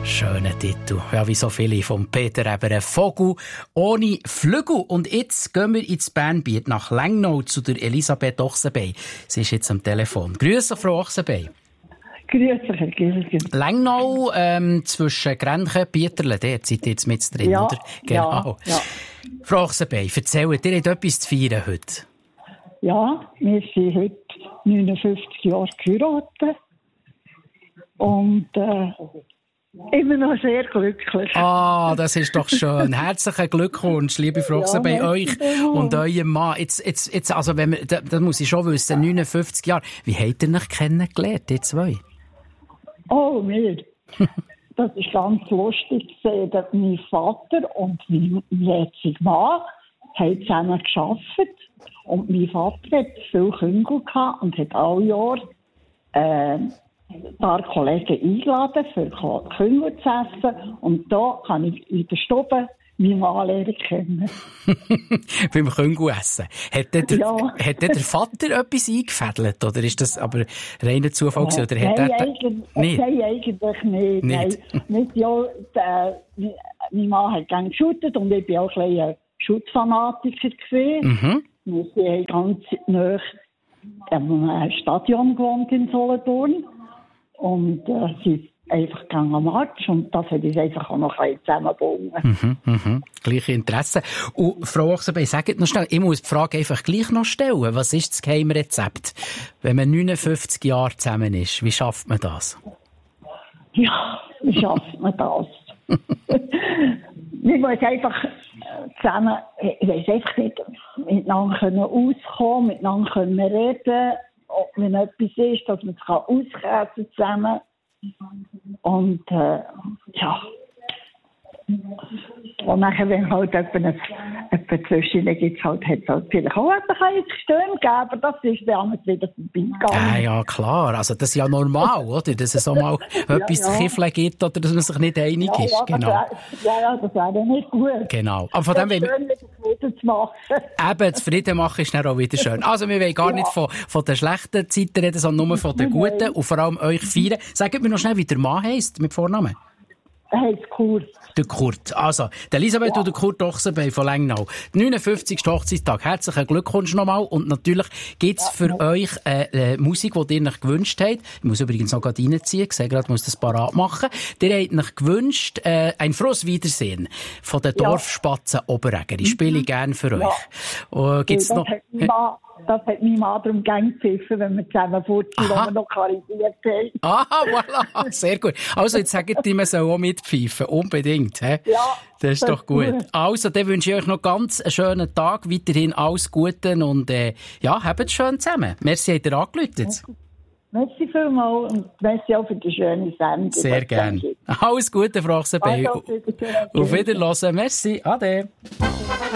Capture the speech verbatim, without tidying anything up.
Schöner Titel. Ja, wie so viele von Peter Eber. Ein Vogel ohne Flügel. Und jetzt gehen wir ins Bernbiet nach Lengnau zu der Elisabeth Ochsenbein. Sie ist jetzt am Telefon. Grüße, Frau Ochsenbein. Grüße, Herr Gilgen. Lengnau, ähm, zwischen Grenchen und Bieterle, dort seid ihr jetzt mit drin, ja, oder? Genau. Ja, ja. Frau Ochsenbein, erzählt, ihr habt etwas zu feiern heute. Ja, wir sind heute neunundfünfzig Jahre geheiratet. Und, äh, immer noch sehr glücklich. Ah, das ist doch schön. Herzlichen Glückwunsch, liebe Frau Ochsenbein, ja, euch und eurem Mann. Jetzt, jetzt, jetzt, also, wenn wir, da, da muss ich schon wissen, neunundfünfzig Jahre. Wie habt ihr euch kennengelernt, die zwei? Oh, mir. Das ist ganz lustig zu sehen, dass mein Vater und mein jetziger Mann haben zusammen gearbeitet. Und mein Vater hat viele Kinder gehabt und hat alle Jahre, äh, ein paar Kollegen eingeladen, für Küngel zu essen. Und da kann ich in der Stube meinen Mann lernen kennen. Beim Küngelessen. Hat der, ja. hat der Vater etwas eingefädelt? Oder ist das aber reiner Zufall gewesen? Oder Nein, hat er eigentlich, nicht? Nein, eigentlich nicht. nicht. Nein, nicht ja, der, mein Mann hat gerne geshootet und ich war auch ein bisschen Schutzfanatiker gewesen. Mhm. Wir haben ganz nahe am Stadion gewohnt in Solothurn. Und äh, sie ist einfach gegangen am Match und das hat uns einfach auch noch ein zusammengebunden. Mhm, mhm. Gleiche Interesse. Und Frau Ochsenbein, sagt noch schnell, ich muss die Frage einfach gleich noch stellen. Was ist das Geheimrezept? Wenn man neunundfünfzig Jahre zusammen ist, wie schafft man das? Ja, wie schafft man das? Wir müssen einfach zusammen, ich weiss einfach nicht, miteinander können auskommen, miteinander können reden, ob wenn etwas ist, dass man es auskäsen zusammen. Und äh, ja. Und nachher, wenn halt jemand zwischen gibt, halt, hat es halt vielleicht auch ein Stimmen gegeben, aber das ist dann wieder vorbeigegangen. Ja, ja, klar. Also das ist ja normal, oder? Dass es auch mal ja, etwas zu ja. kiffeln gibt oder dass man sich nicht einig ja, ist. Ja, genau. Das wär, ja, ja, das wäre nicht gut. Genau. Aber von dem das wollen wir... Frieden zu machen. Eben, zufrieden machen ist dann auch wieder schön. Also wir wollen gar ja. nicht von, von den schlechten Zeiten reden, sondern nur von den guten und vor allem euch feiern. Sagt mir noch schnell, wie der Mann heisst, mit Vornamen. Er heisst Kurt. Der Kurt. Also, der Elisabeth ja. und der Kurt Ochsenbein von Lengnau. neunundfünfzigsten Hochzeitstag. Herzlichen Glückwunsch nochmal. Und natürlich gibt's für ja. euch äh, äh, Musik, die ihr euch gewünscht habt. Ich muss übrigens noch gerade reinziehen. Ich sehe gerade, muss das parat machen. Ihr habt euch gewünscht, äh, ein frohes Wiedersehen von den ja. Dorfspatzen Oberegger. Ich spiele mhm. gerne für euch. Ja. Uh, gibt's das noch... Hat Mann, das hat mein Mann darum gern gepfiffen, wenn wir zusammen fort sind, wo wir noch karisiert haben. Aha, voilà. Sehr gut. Also, jetzt sagt ihr, man soll auch mitpfeifen. Unbedingt. He? Ja. Das ist das doch gut. gut. Also, dann wünsche ich euch noch ganz einen schönen Tag. Weiterhin alles Gute und, äh, ja, habt es schön zusammen. Merci, habt ihr angerufen. Merci vielmals und merci auch für die schöne Sendung. Sehr gerne. Alles Gute, Frau Ochsenbein. Also, auf Wiederhören. Merci. Ade.